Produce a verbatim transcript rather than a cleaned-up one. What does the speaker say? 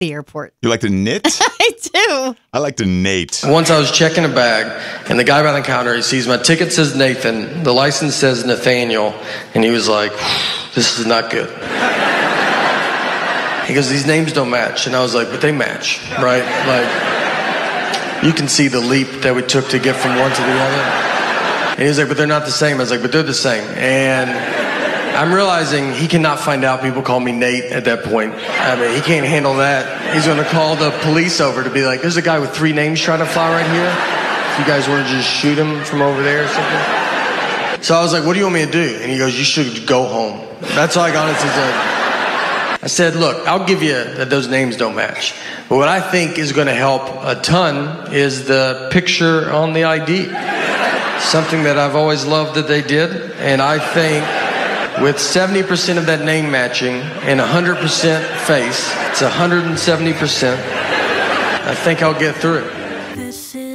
the airport. You like to knit? I do. I like to Nate. Once I was checking a bag, and the guy behind the counter, he sees my ticket says Nathan, the license says Nathaniel, and he was like, this is not good. He goes, these names don't match. And I was like, but they match, right? Like, you can see the leap that we took to get from one to the other. And he was like, but they're not the same. I was like, but they're the same. And I'm realizing he cannot find out people call me Nate at that point. I mean, he can't handle that. He's going to call the police over to be like, there's a guy with three names trying to fly right here. If you guys want to just shoot him from over there or something. So I was like, what do you want me to do? And he goes, you should go home. That's all I got. It's like, I said, look, I'll give you that those names don't match. But what I think is going to help a ton is the picture on the I D. Something that I've always loved that they did. And I think with seventy percent of that name matching and one hundred percent face, it's one hundred seventy percent. I think I'll get through it.